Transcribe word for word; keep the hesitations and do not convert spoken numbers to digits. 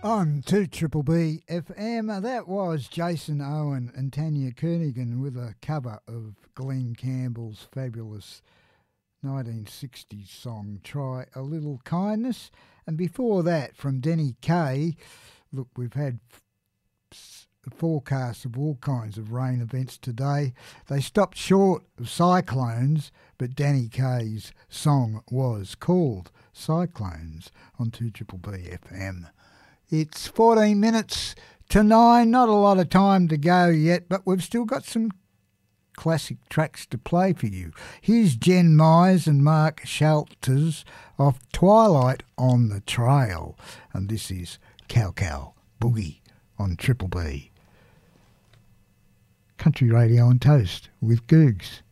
On two Triple B F M, that was Jason Owen and Tanya Kernigan with a cover of Glenn Campbell's fabulous nineteen sixties song, Try a Little Kindness. And before that, from Denny Kaye, look, we've had forecasts of all kinds of rain events today. They stopped short of cyclones, but Danny Kaye's song was called Cyclones on two Triple B F M. It's fourteen minutes to nine, not a lot of time to go yet, but we've still got some classic tracks to play for you. Here's Jen Myers and Mark Shelters off Twilight on the Trail, and this is Cow Cow Boogie on Triple B. Country Radio on Toast with Googs.